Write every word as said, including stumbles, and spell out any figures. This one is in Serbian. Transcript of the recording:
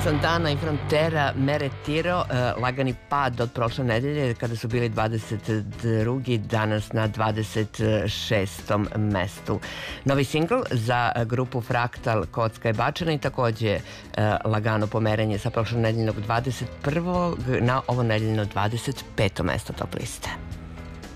Santana i Frontera Me Retiro, lagani pad od prošle nedelje kada su bili dvadeset drugi, danas na dvadeset šestom mestu. Novi singl za grupu Fraktal, Kocka je bačena i takođe lagano pomeranje sa prošle nedeljnog dvadeset prvog na ovo nedeljno dvadeset peto mesto top liste.